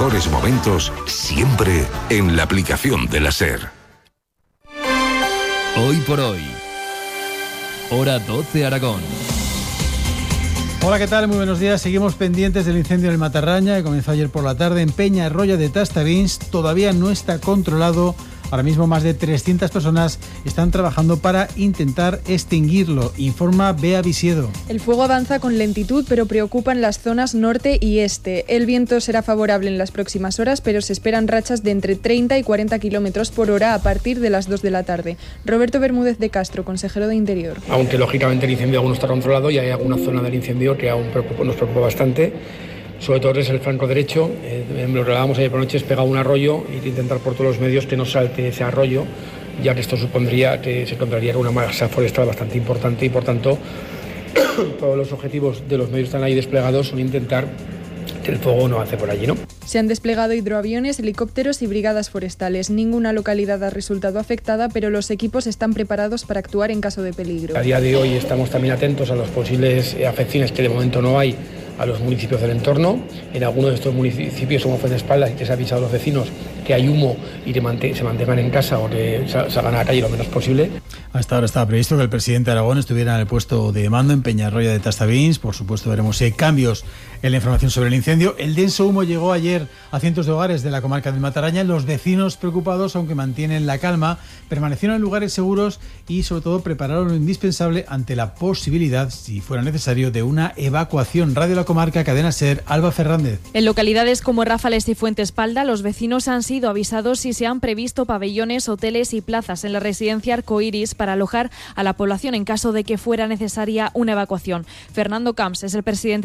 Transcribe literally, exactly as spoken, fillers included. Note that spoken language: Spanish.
mejores momentos siempre en la aplicación de la SER. Hoy por hoy. Hora doce Aragón. Hola, ¿qué tal? Muy buenos días. Seguimos pendientes del incendio en el Matarraña, que comenzó ayer por la tarde en Peñarroya de Tastavins. Todavía no está controlado. Ahora mismo más de trescientas personas están trabajando para intentar extinguirlo, informa Bea Visiedo. El fuego avanza con lentitud, pero preocupan las zonas norte y este. El viento será favorable en las próximas horas, pero se esperan rachas de entre treinta y cuarenta kilómetros por hora a partir de las dos de la tarde. Roberto Bermúdez de Castro, consejero de Interior. Aunque lógicamente el incendio aún no está controlado y hay alguna zona del incendio que aún preocupa, nos preocupa bastante. Sobre todo es el flanco derecho, eh, lo relábamos ayer por noche, es pegar un arroyo e intentar por todos los medios que no salte ese arroyo, ya que esto supondría que se encontraría con una masa forestal bastante importante y por tanto todos los objetivos de los medios que están ahí desplegados son intentar que el fuego no avance por allí, ¿no? Se han desplegado hidroaviones, helicópteros y brigadas forestales. Ninguna localidad ha resultado afectada, pero los equipos están preparados para actuar en caso de peligro. A día de hoy estamos también atentos a las posibles afecciones que de momento no hay a los municipios del entorno. En algunos de estos municipios somos Fuentespaldas y que se ha avisado a los vecinos que hay humo y que se mantengan en casa o que salgan a la calle lo menos posible. Hasta ahora estaba previsto que el presidente de Aragón estuviera en el puesto de mando en Peñarroya de Tastavins. Por supuesto veremos si hay cambios en la información sobre el incendio. El denso humo llegó ayer a cientos de hogares de la comarca del Matarraña. Los vecinos preocupados, aunque mantienen la calma, permanecieron en lugares seguros y sobre todo prepararon lo indispensable ante la posibilidad, si fuera necesario, de una evacuación. Radio La Comarca, Cadena SER, Alba Fernández. En localidades como Ráfales y Fuentespalda, los vecinos han sido avisados y se han previsto pabellones, hoteles y plazas en la residencia Arcoiris para alojar a la población en caso de que fuera necesaria una evacuación. Fernando Camps es el presidente